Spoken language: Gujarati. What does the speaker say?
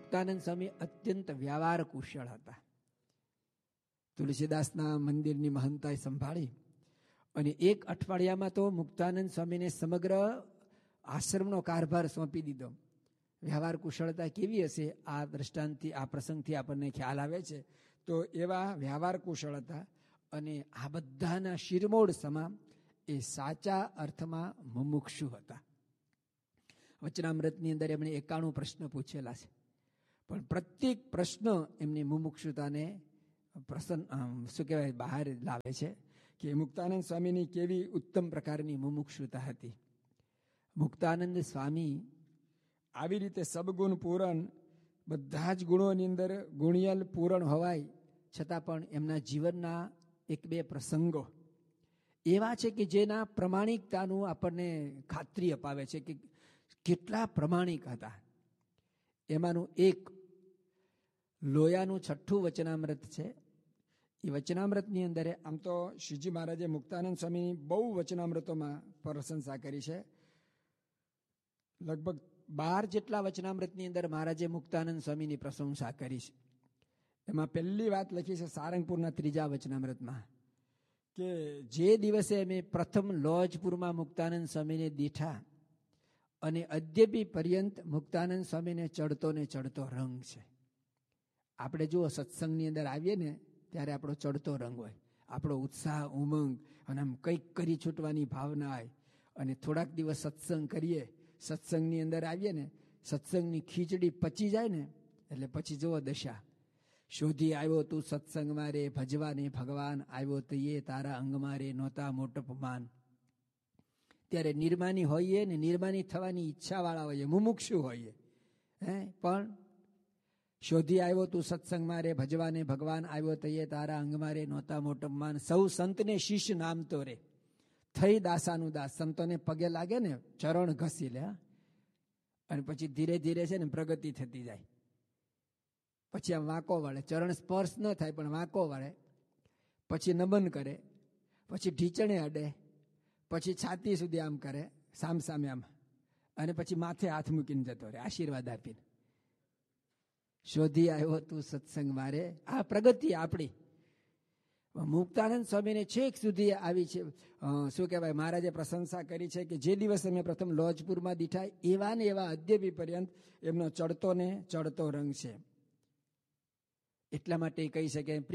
મુક્તાનંદ સ્વામી અત્યંત વ્યવહાર કુશળ હતા. તુલસીદાસના મંદિરની મહંતાએ સંભાળી અને એક અઠવાડિયામાં તો મુક્તાનંદ સ્વામીને સમગ્ર આશ્રમનો કારભાર સોંપી દીધો. વ્યવહાર કુશળતા કેવી હશે આ દ્રષ્ટાંતથી, આ પ્રસંગથી આપણને ખ્યાલ આવે છે. તો એવા વ્યવહાર કુશળ હતા અને આ બધાના શિરમોડ સમા એ સાચા અર્થમાં મુમુક્ષુ હતા. વચનામૃતની અંદર એમણે 91 પ્રશ્ન પૂછેલા છે, પણ પ્રત્યેક પ્રશ્ન એમની મુમુક્ષુતાને બહાર લાવે છે કે મુક્તાનંદ સ્વામીની કેવી ઉત્તમ પ્રકારની મુમુક્ષુતા હતી. મુક્તાનંદ સ્વામી આવી રીતે સબગુણ પૂરણ, બધા જ ગુણોની અંદર ગુણિયલ પૂરણ હોવાય છતાં પણ એમના જીવનના 1-2 પ્રસંગો એવા છે કે જેના પ્રમાણિકતાનું આપણને ખાતરી અપાવે છે કે કેટલા પ્રમાણિક હતા. એમાંનું એક લોયાનું 6ઠું વચનામૃત છે. એ વચનામૃતની અંદર આમ તો શ્રીજી મહારાજે મુક્તાનંદ સ્વામીની બહુ વચનામૃતોમાં પ્રશંસા કરી છે. લગભગ 12 જેટલા વચનામૃતની અંદર મહારાજે મુક્તાનંદ સ્વામીની પ્રશંસા કરી છે. એમાં પહેલી વાત લખી છે સારંગપુરના 3જા વચનામૃતમાં કે જે દિવસે અમે પ્રથમ લોજપુરમાં મુક્તાનંદ સ્વામીને દીઠા અને અદ્યપી પર્યંત મુક્તાનંદ સ્વામીને ચડતો ને ચડતો રંગ છે. આપણે જુઓ સત્સંગની અંદર આવીએ ને ત્યારે આપણો ચડતો રંગ હોય, આપણો ઉત્સાહ, ઉમંગ અને આમ કંઈક કરી છૂટવાની ભાવના હોય. અને થોડાક દિવસ સત્સંગ કરીએ, સત્સંગની અંદર આવીએ ને, સત્સંગની ખીચડી પચી જાય ને એટલે પછી જુઓ દશા. શોધી આવ્યો તું સત્સંગમાં રે, ભજવાને ભગવાન આવ્યો તો એ તારા અંગમાં રે, નહોતા મોટપમાન. ત્યારે નિર્માની હોઈએ ને નિર્માની થવાની ઈચ્છાવાળા હોઈએ, મુમુક્ષુ હોઈએ, પણ શોધી આવ્યો તું સત્સંગમાં રે, ભજવાને ભગવાન આવ્યો તો એ તારા અંગમાં રે, નહોતા મોટપમાન. સૌ સંતને શિષ્ય નામતો રે, થઈ દાસાનું દાસ. સંતોને પગે લાગે ને ચરણ ઘસી લે, અને પછી ધીરે ધીરે છે ને પ્રગતિ થતી જાય. પછી આમ વાંકો વળે, ચરણ સ્પર્શ ન થાય પણ વાંકો વળે, પછી નમન કરે, પછી ઢીચણે અડે, પછી છાતી સુધી આમ કરે સામ સામે આમ, અને પછી માથે હાથ મૂકીને જતો રહે આશીર્વાદ આપીને. શોધી આવ્યો તું સત્સંગ મારે, આ પ્રગતિ આપણી. મુક્તાનંદ સ્વામીને છેક સુધી આવી છે. શું કહેવાય, મહારાજે પ્રશંસા કરી છે કે જે દિવસે મેં પ્રથમ લોજપુરમાં દીઠા એવા ને એવા અદ્યપી પર્યંત એમનો ચડતો ને ચડતો રંગ છે. એટલા માટે કહી શકે